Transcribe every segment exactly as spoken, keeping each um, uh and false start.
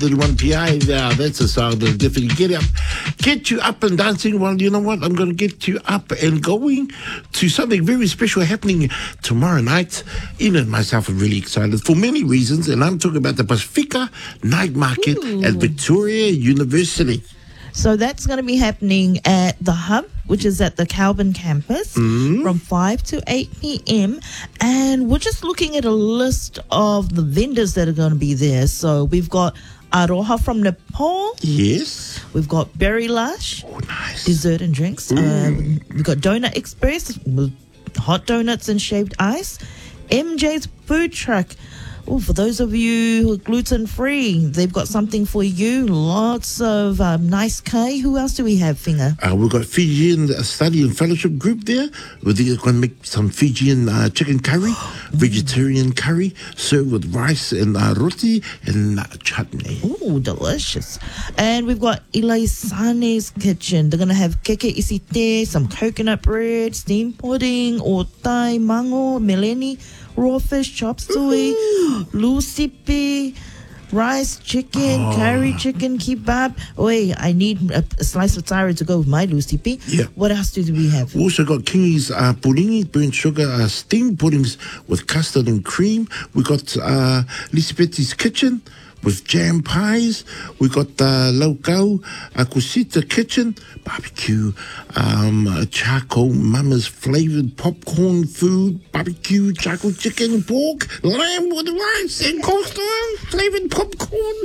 Little One P I. Now, that's a song that'll definitely get up, get you up and dancing. Well, you know what? I'm going to get you up and going to something very special happening tomorrow night. Ian and myself are really excited for many reasons, and I'm talking about the Pasifika Night Market Ooh. at Victoria University. So that's going to be happening at the Hub, which is at the Calvin campus, Mm. from five to eight p.m. And we're just looking at a list of the vendors that are going to be there. So we've got Aroha from Nepal. Yes. We've got Berry Lush, Oh, nice. dessert and drinks. Um, we've got Donut Express with hot donuts and shaved ice. M J's food truck. Oh, for those of you who are gluten-free, they've got something for you. Lots of um, nice K. Who else do we have, Finger? Uh, we've got Fijian Study and Fellowship Group there. We're going to make some Fijian uh, chicken curry, vegetarian curry, served with rice and uh, roti and uh, chutney. Ooh, delicious. And we've got Ilaisane's kitchen. They're going to have keke isite, some coconut bread, steamed pudding, otai, mango, meleni, raw fish, chop suey, lusipi, rice, chicken, Oh. curry chicken, kebab. Wait, I need a, a slice of taro to go with my lusipi. Yeah. What else do we have? We also got Kingi's uh, puddingi, burnt sugar, uh, steamed puddings with custard and cream. We got uh, Lisbetti's kitchen with jam pies. We got uh, Laukau, uh, Kusita kitchen, barbecue, um, uh, charcoal mama's flavoured popcorn food, barbecue, charcoal chicken, pork, lamb with rice and coleslaw, flavoured popcorn.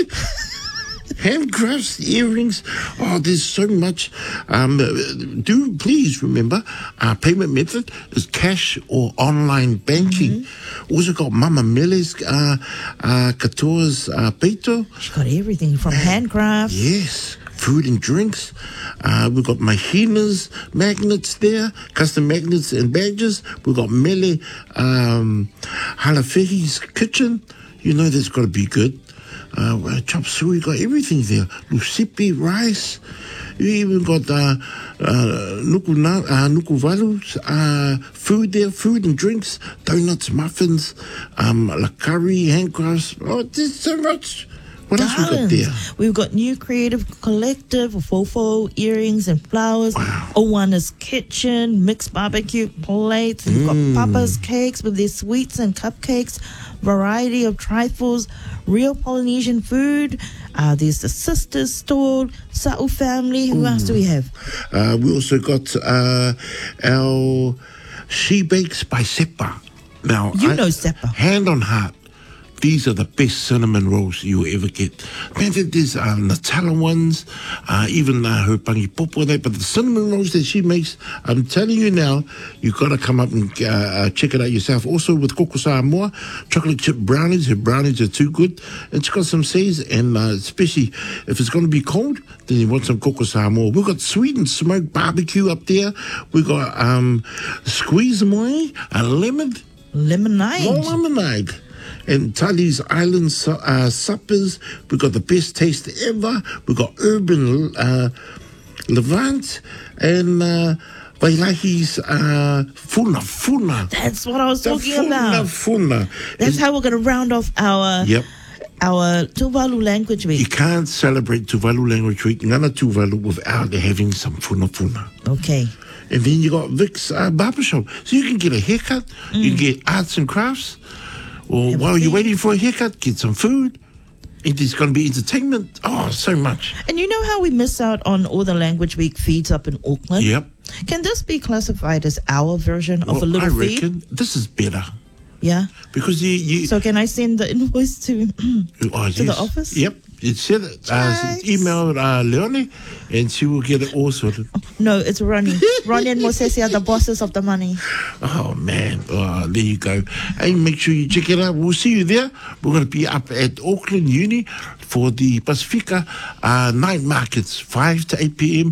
Handcrafts, earrings. Oh, there's so much. Um, do please remember our payment method is cash or online banking. Mm-hmm. Also got Mama Mele's uh, uh, katoa's uh, peito. She's got everything from handcrafts. Yes. Food and drinks. Uh, we've got Mahina's magnets there, custom magnets and badges. We've got Mele um, Halafehi's kitchen. You know that's got to be good. Uh, chop suey, got everything there. Lusipi, rice. You even got uh, uh, Nukuna, uh, Nukuvalu's uh, food there, food and drinks, donuts, muffins, um, la curry, handcrafts. Oh, there's so much. What else we got there? We've got New Creative Collective, Fofo, earrings and flowers. Wow. Owana's Kitchen, mixed barbecue plates. We've Mm. got Papa's Cakes with their sweets and cupcakes, variety of trifles, real Polynesian food. Uh, there's the Sisters Store, Sa'u Family. Who else do we have? Uh, we also got uh, our She Bakes by Sepa. Now, You I- know Sepa. Hand on heart. These are the best cinnamon rolls you'll ever get. Man, there's uh, Nutella ones, uh, even uh, her pangi popo and that, but the cinnamon rolls that she makes, I'm telling you now, you've got to come up and uh, uh, check it out yourself. Also with Koko Samoa, chocolate chip brownies. Her brownies are too good. And she's got some says, and uh, especially if it's going to be cold, then you want some Koko Samoa. We've got sweet and smoked barbecue up there. We've got um, squeeze moi, a lemon, Lemonade. more lemonade. And Tali's Island su- uh, suppers. We've got the best taste ever. We've got Urban uh, Levant and uh, Wailahi's uh, Funa Funa. That's what I was The talking Funa about. Funa. That's And- how we're going to round off our Yep. our Tuvalu language You week. can't celebrate Tuvalu Language Week, Ngana Tuvalu, without having some Funa Funa. Okay. And then you got Vic's uh, barber shop. So you can get a haircut, you can get arts and crafts, or Have a while you're thing. waiting for a haircut, get some food. It is going to be entertainment. Oh, so much. And you know how we miss out on all the language week feeds up in Auckland? Yep. Can this be classified as our version of a Well, little I feed? reckon this is better Yeah. because you. you So can I send the invoice to oh, to the yes. office? Yep. It said it. Uh, Thanks. email uh, Leonie, and she will get it all sorted. No, it's Ronnie. Ronnie and Mosesi are the bosses of the money. Oh, man. Oh, there you go. Hey, make sure you check it out. We'll see you there. We're going to be up at Auckland Uni for the Pasifika uh, night markets, five to eight p.m.